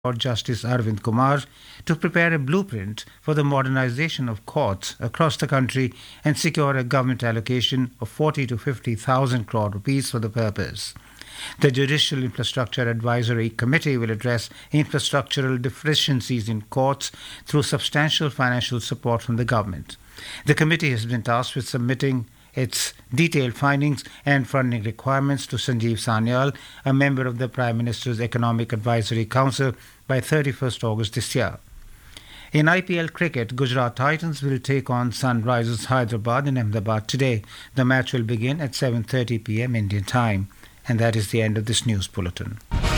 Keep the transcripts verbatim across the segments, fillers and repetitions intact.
Lord Justice Arvind Kumar to prepare a blueprint for the modernization of courts across the country and secure a government allocation of forty to fifty thousand crore rupees for the purpose. The Judicial Infrastructure Advisory Committee will address infrastructural deficiencies in courts through substantial financial support from the government. The committee has been tasked with submitting its detailed findings and funding requirements to Sanjeev Sanyal, a member of the Prime Minister's Economic Advisory Council, by thirty-first August this year. In I P L cricket, Gujarat Titans will take on Sunrisers Hyderabad in Ahmedabad today. The match will begin at seven thirty p m Indian time. And that is the end of this news bulletin.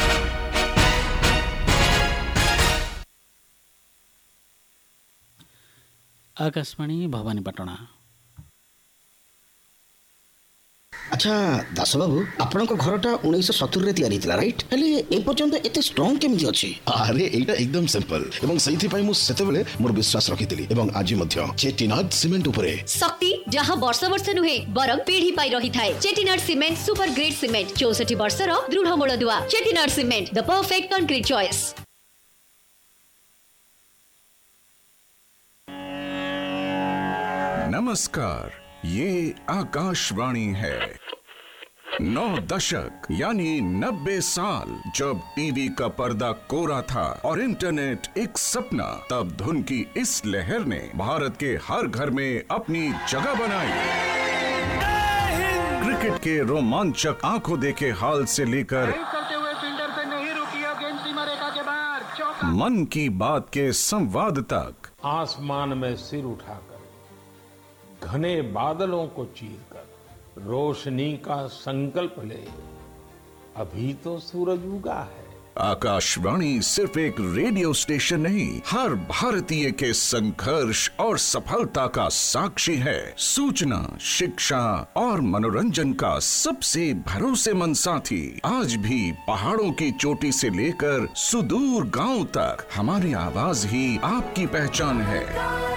Akashvani Bhawanipatna. अच्छा दास बाबू आपण घरटा उन्नीस सत्तर रे तैयारी थिला right हेले ए पर्यंत एते स्ट्रांग केमिति अछि? अरे एटा एकदम सिंपल एवं सही पई मु सेते बेले मोर विश्वास रखितिली एवं आज मध्य चेटिनाड सीमेंट उपरे शक्ति जहां वर्ष वर्ष नुहे बरम पीढ़ी पाई रही थाए। Chettinad cement super grade cement चौसठ वर्ष रो दृढ़ मूलदुआ। Chettinad cement the perfect concrete choice. नमस्कार, ये आकाशवाणी है। नौ दशक यानी नब्बे साल जब टीवी का पर्दा कोरा था और इंटरनेट एक सपना, तब धुन की इस लहर ने भारत के हर घर में अपनी जगह बनाई। क्रिकेट के रोमांचक आंखों देखे हाल से लेकर मन की बात के संवाद तक, आसमान में सिर उठाकर घने बादलों को चीरकर रोशनी का संकल्प ले, अभी तो सूरज उगा है। आकाशवाणी सिर्फ एक रेडियो स्टेशन नहीं, हर भारतीय के संघर्ष और सफलता का साक्षी है। सूचना, शिक्षा और मनोरंजन का सबसे भरोसेमंद साथी। आज भी पहाड़ों की चोटी से लेकर सुदूर गांव तक हमारी आवाज ही आपकी पहचान है।